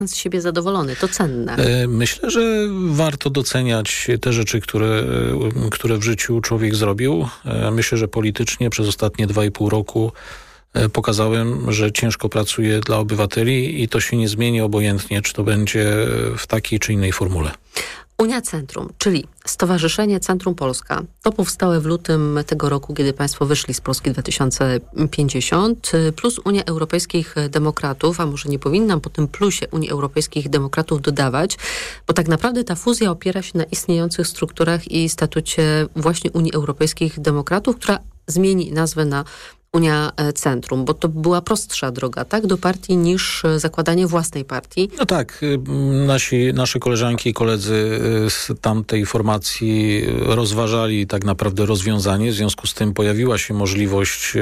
z siebie zadowolony. To cenne. Myślę, że warto doceniać te rzeczy, które w życiu człowiek zrobił. Myślę, że politycznie przez ostatnie 2,5 roku pokazałem, że ciężko pracuję dla obywateli i to się nie zmieni obojętnie, czy to będzie w takiej czy innej formule. Unia Centrum, czyli Stowarzyszenie Centrum Polska, to powstałe w lutym tego roku, kiedy państwo wyszli z Polski 2050, plus Unia Europejskich Demokratów, a może nie powinnam po tym plusie Unii Europejskich Demokratów dodawać, bo tak naprawdę ta fuzja opiera się na istniejących strukturach i statucie właśnie Unii Europejskich Demokratów, która zmieni nazwę na Unia Centrum, bo to była prostsza droga, tak, do partii niż zakładanie własnej partii. No tak, nasze koleżanki i koledzy z tamtej formacji rozważali tak naprawdę rozwiązanie, w związku z tym pojawiła się możliwość,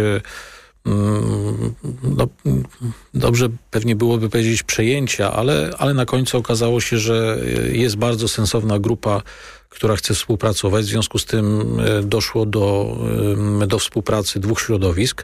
dobrze pewnie byłoby powiedzieć przejęcia, ale na końcu okazało się, że jest bardzo sensowna grupa, która chce współpracować. W związku z tym doszło do współpracy 2 środowisk,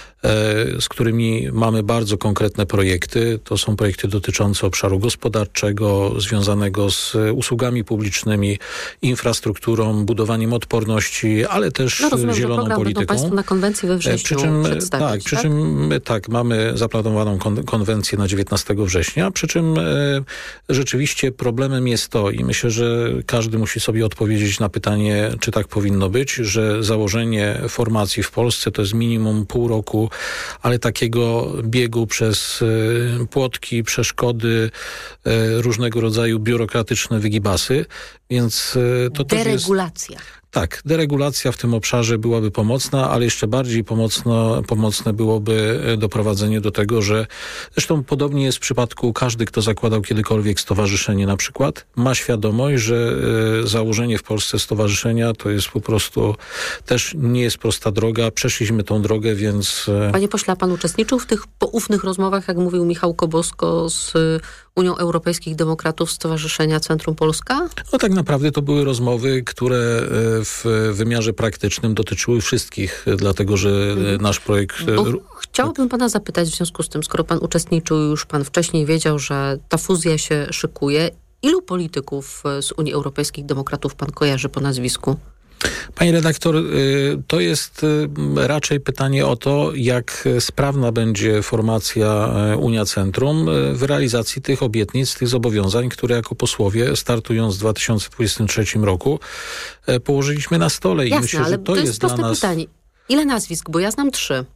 z którymi mamy bardzo konkretne projekty. To są projekty dotyczące obszaru gospodarczego, związanego z usługami publicznymi, infrastrukturą, budowaniem odporności, ale też zieloną polityką. Będą państwo na konwencji we wrześniu przedstawić, tak, mamy zaplanowaną konwencję na 19 września, przy czym rzeczywiście problemem jest to, i myślę, że każdy musi sobie odpowiedzieć na pytanie, czy tak powinno być, że założenie formacji w Polsce to jest minimum pół roku, ale takiego biegu przez płotki, przeszkody, różnego rodzaju biurokratyczne wygibasy, więc to też jest... Deregulacja. Tak, deregulacja w tym obszarze byłaby pomocna, ale jeszcze bardziej pomocne byłoby doprowadzenie do tego, że zresztą podobnie jest w przypadku każdy, kto zakładał kiedykolwiek stowarzyszenie na przykład, ma świadomość, że założenie w Polsce stowarzyszenia to jest po prostu też nie jest prosta droga. Przeszliśmy tą drogę, więc... Panie pośle, a pan uczestniczył w tych poufnych rozmowach, jak mówił Michał Kobosko, z Unią Europejskich Demokratów Stowarzyszenia Centrum Polska? No tak naprawdę to były rozmowy, które w wymiarze praktycznym dotyczyły wszystkich, dlatego że nasz projekt... Chciałabym pana zapytać w związku z tym, skoro pan uczestniczył, już pan wcześniej wiedział, że ta fuzja się szykuje. Ilu polityków z Unii Europejskich Demokratów pan kojarzy po nazwisku? Pani redaktor, to jest raczej pytanie o to, jak sprawna będzie formacja Unia Centrum w realizacji tych obietnic, tych zobowiązań, które jako posłowie, startując w 2023 roku, położyliśmy na stole. Jasne, I myślę, ale że to jest proste dla nas... pytanie. Ile nazwisk? Bo ja znam 3.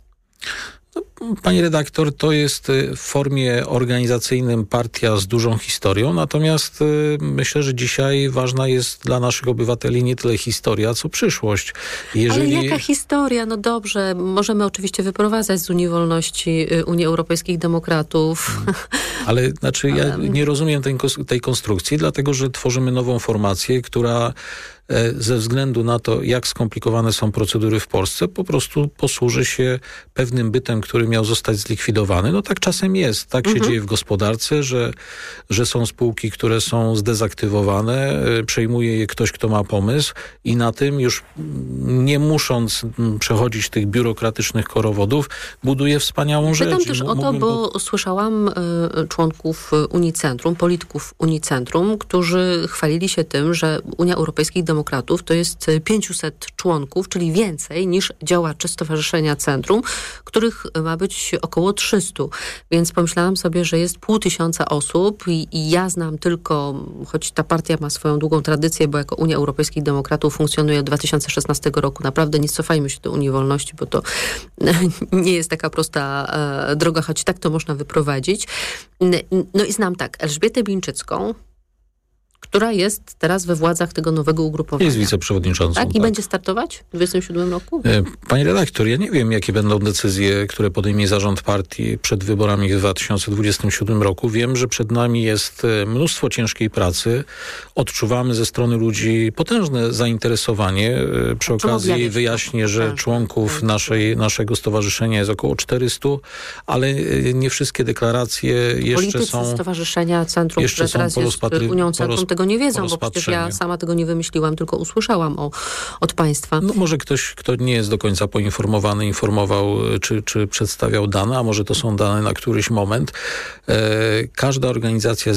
Pani redaktor, to jest w formie organizacyjnym partia z dużą historią, natomiast myślę, że dzisiaj ważna jest dla naszych obywateli nie tyle historia, co przyszłość. Ale jaka historia? No dobrze, możemy oczywiście wyprowadzać z Unii Wolności Unii Europejskich Demokratów. Ale znaczy ja nie rozumiem tej konstrukcji, dlatego że tworzymy nową formację, która ze względu na to, jak skomplikowane są procedury w Polsce, po prostu posłuży się pewnym bytem, który miał zostać zlikwidowany. No tak czasem jest. Tak się dzieje w gospodarce, że są spółki, które są zdezaktywowane, przejmuje je ktoś, kto ma pomysł i na tym już nie musząc przechodzić tych biurokratycznych korowodów, buduje wspaniałą rzecz. Pytam też o to, bo słyszałam członków Unii Centrum, polityków Unii Centrum, którzy chwalili się tym, że Unia Europejskich Demokratów to jest 500 członków, czyli więcej niż działaczy Stowarzyszenia Centrum, których ma być około 300. Więc pomyślałam sobie, że jest 500 osób i ja znam tylko, choć ta partia ma swoją długą tradycję, bo jako Unia Europejskich Demokratów funkcjonuje od 2016 roku. Naprawdę nie cofajmy się do Unii Wolności, bo to nie jest taka prosta droga, choć tak to można wyprowadzić. No i znam tak, Elżbietę Bińczycką, która jest teraz we władzach tego nowego ugrupowania. Jest wiceprzewodniczącą. Tak? I będzie startować w 2027 roku? Pani redaktor, ja nie wiem, jakie będą decyzje, które podejmie zarząd partii przed wyborami w 2027 roku. Wiem, że przed nami jest mnóstwo ciężkiej pracy. Odczuwamy ze strony ludzi potężne zainteresowanie. Przy okazji wyjaśnię, że członków naszego stowarzyszenia jest około 400, ale nie wszystkie deklaracje jeszcze politycy są... Stowarzyszenia Centrum, które teraz jest Unią Centrum, tego nie wiedzą, bo przecież ja sama tego nie wymyśliłam, tylko usłyszałam od państwa. No może ktoś, kto nie jest do końca poinformowany, informował, czy przedstawiał dane, a może to są dane na któryś moment. Każda organizacja